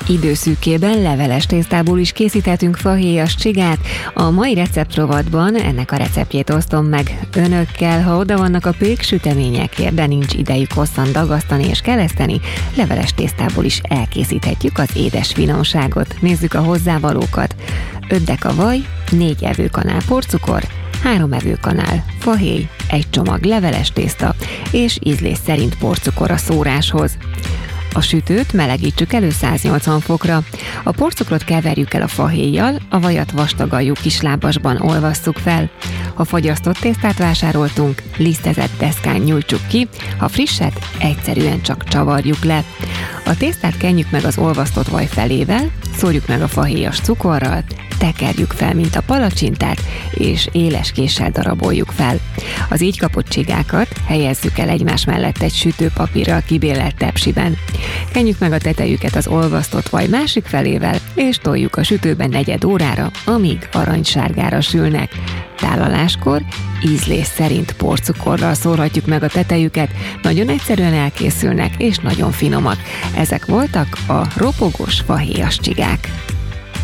Időszűkében leveles tésztából is készíthetünk fahéjas csigát. A mai receptrovatban ennek a receptjét osztom meg önökkel. Ha oda vannak a péksüteményekért, de nincs idejük hosszan dagasztani és keleszteni, leveles tésztából is elkészíthetjük az édes finomságot. Nézzük a hozzávalókat. 5 deka vaj, 4 evőkanál porcukor, 3 evőkanál fahéj, 1 csomag leveles tészta és ízlés szerint porcukor a szóráshoz. A sütőt melegítsük elő 180 fokra. A porcukrot keverjük el a fahéjjal, a vajat vastagalljú kislábasban olvasszuk fel. Ha fagyasztott tésztát vásároltunk, lisztezett deszkán nyújtsuk ki, ha frisset, egyszerűen csak csavarjuk le. A tésztát kenjük meg az olvasztott vaj felével, szórjuk meg a fahéjas cukorral, tekerjük fel, mint a palacsintát, és éles késsel daraboljuk fel. Az így kapott csigákat helyezzük el egymás mellett egy sütőpapírral kibélelt tepsiben. Kenjük meg a tetejüket az olvasztott vaj másik felével, és toljuk a sütőben 4 órára, amíg aranysárgára sülnek. Tálaláskor ízlés szerint porcukorral szórhatjuk meg a tetejüket, nagyon egyszerűen elkészülnek és nagyon finomak. Ezek voltak a ropogós fahéjas csigák.